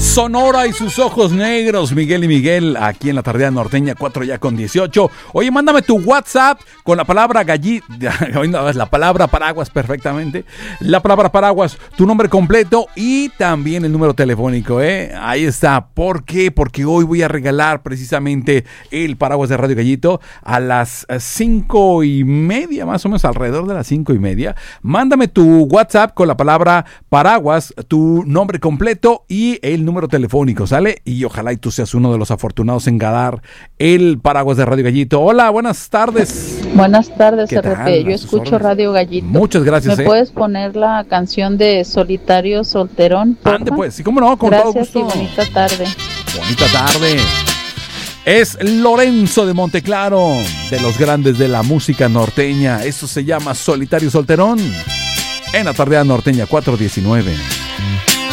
Sonora y sus ojos negros, Miguel y Miguel, aquí en la Tardía Norteña, 4 ya con 18. Oye, mándame tu WhatsApp con la palabra la palabra paraguas perfectamente. La palabra paraguas, tu nombre completo y también el número telefónico, ¿eh? Ahí está. ¿Por qué? Porque hoy voy a regalar precisamente el paraguas de Radio Gallito a las 5:30, más o menos alrededor de las 5:30. Mándame tu WhatsApp con la palabra paraguas, tu nombre completo y el número telefónico, ¿sale? Y ojalá y tú seas uno de los afortunados en ganar el paraguas de Radio Gallito. Hola, buenas tardes. Buenas tardes, RP. Yo escucho Radio Gallito. Muchas gracias. ¿Me puedes poner la canción de Solitario Solterón? Ande pues, sí, cómo no, con todo gusto. Gracias y bonita tarde. Bonita tarde. Es Lorenzo de Monteclaro, de los grandes de la música norteña. Eso se llama Solitario Solterón. En la Tardía Norteña 419.